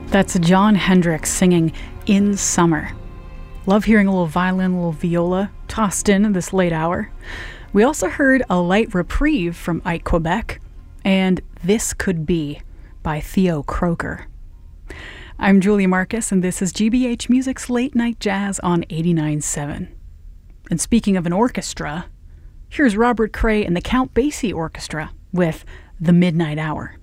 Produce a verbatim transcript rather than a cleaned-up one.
That's Jon Hendricks singing In Summer. Love hearing a little violin, a little viola tossed in this late hour. We also heard a light reprieve from Ike Quebec and This Could Be by Theo Croker. I'm Julia Marcus, and this is G B H Music's Late Night Jazz on eighty-nine point seven. And speaking of an orchestra, here's Robert Cray and the Count Basie Orchestra with The Midnight Hour.